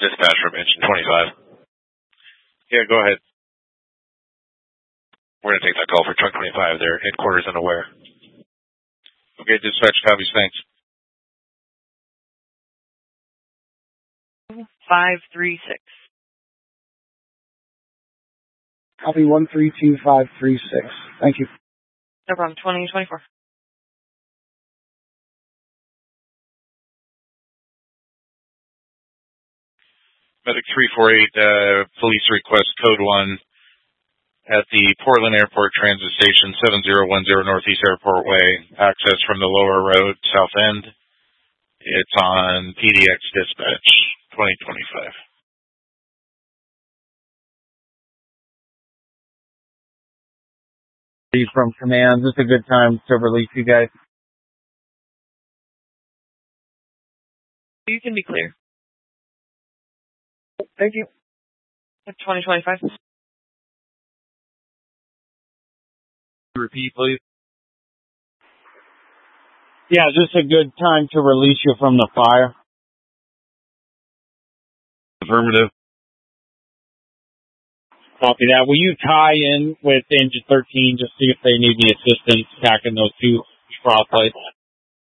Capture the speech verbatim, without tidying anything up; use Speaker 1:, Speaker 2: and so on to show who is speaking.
Speaker 1: Dispatch from engine twenty-five. Yeah, go ahead. We're going to take that call for truck twenty-five. Their headquarters unaware. Okay, dispatch copies, thanks.
Speaker 2: five three six.
Speaker 3: Copy one three two five three six. Thank you.
Speaker 2: No problem. twenty twenty-four.
Speaker 1: Medic three four eight, uh, police request code one at the Portland Airport Transit Station, seven zero one zero Northeast Airport Way, access from the lower road, south end. It's on P D X dispatch, twenty twenty-five.
Speaker 4: From command, this is a good time to release you guys.
Speaker 2: You can be clear.
Speaker 3: Thank you.
Speaker 2: twenty twenty-five.
Speaker 4: Repeat, please. Yeah, is this a good time to release you from the fire?
Speaker 1: Affirmative.
Speaker 4: Copy that. Will you tie in with engine thirteen just see if they need any assistance attacking those two cross lights?